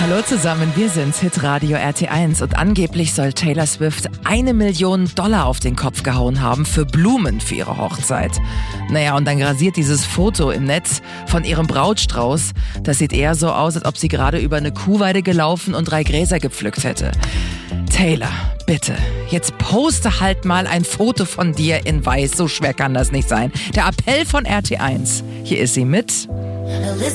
Hallo zusammen, wir sind's, Hitradio RT1 und angeblich soll Taylor Swift $1 Million auf den Kopf gehauen haben für Blumen für ihre Hochzeit. Naja, und dann grasiert dieses Foto im Netz von ihrem Brautstrauß. Das sieht eher so aus, als ob sie gerade über eine Kuhweide gelaufen und 3 Gräser gepflückt hätte. Taylor, bitte, jetzt poste halt mal ein Foto von dir in weiß, so schwer kann das nicht sein. Der Appell von RT1, hier ist sie mit...